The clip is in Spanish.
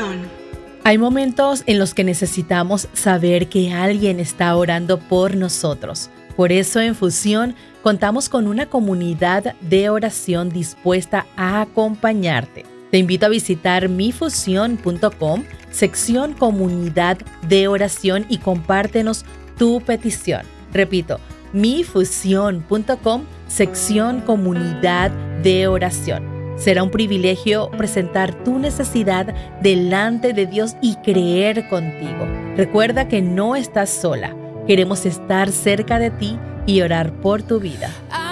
Fusión. Hay momentos en los que necesitamos saber que alguien está orando por nosotros. Por eso en Fusión contamos con una comunidad de oración dispuesta a acompañarte. Te invito a visitar mifusión.com, sección Comunidad de Oración, y compártenos tu petición. Repito, mifusión.com, sección Comunidad de Oración. Será un privilegio presentar tu necesidad delante de Dios y creer contigo. Recuerda que no estás sola. Queremos estar cerca de ti y orar por tu vida.